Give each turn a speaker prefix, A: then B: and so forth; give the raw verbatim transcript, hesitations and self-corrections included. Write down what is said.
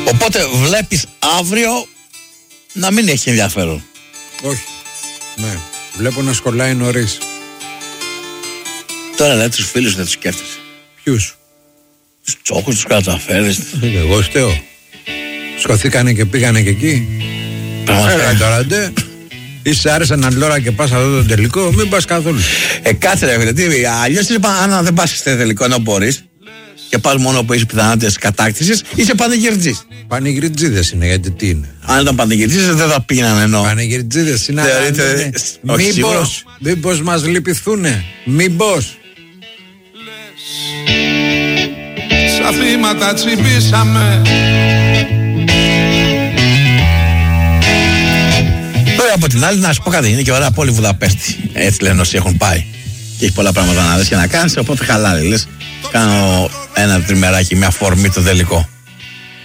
A: Οπότε βλέπεις αύριο να μην έχει ενδιαφέρον.
B: Όχι. Ναι. Βλέπω να σκολάει νωρίς.
A: Τώρα λέει τους φίλους δεν τους σκέφτεσαι.
B: Ποιους?
A: Τους Τσόκους, τους Κατσαφέρες.
B: Εγώ φταίω. Σκοθήκανε και πήγανε και εκεί. Έλα τώρα ντε. Είσαι άρεσε έναν λόρα και πας αυτό το τελικό. Μην πας καθόλου.
A: Ε, κάτσε ρε φίλε. Αλλιώς αν δεν πας στο τελικό ενώ μπορείς και πας μόνο που έχεις πιθανότητες κατάκτησης, είσαι πανηγυρτζής.
B: Πανηγυρτζίδες είναι, γιατί τι είναι?
A: Αν ήταν πανηγυρτζής δεν θα πήγαιναν ενώ.
B: Πανηγυρτζίδες είναι.
A: Θεωρείτε.
B: Μήπως, μήπως μας λυπηθούνε. Μήπως.
C: Σαν θύματα τσιμπήσαμε.
A: Τώρα από την άλλη να σου πω κάτι, είναι και ωραία πόλη Βουδαπέστη. Έτσι λένε όσοι έχουν πάει. Και έχει πολλά πράγματα να δεις και να κάνεις, οπότε χαλάρι λες. Κάνω ένα τριμεράκι με αφορμή το τελικό.